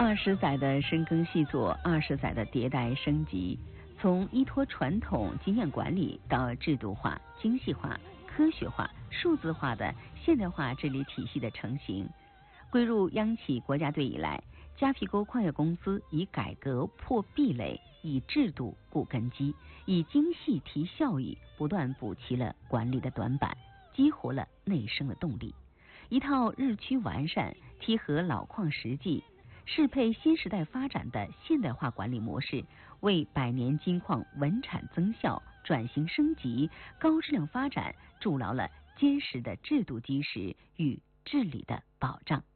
20载的深耕细作，20载的迭代升级，从依托传统经验管理到制度化、精细化、科学化、数字化的现代化治理体系的成型。归入央企国家队以来，夹皮沟矿业公司以改革破壁垒，以制度固根基，以精细提效益，不断补齐了管理的短板，激活了内生的动力。一套日趋完善、贴合老矿实际、适配新时代发展的现代化管理模式，为百年金矿稳产增效、转型升级、高质量发展筑牢了坚实的制度基石与治理的保障。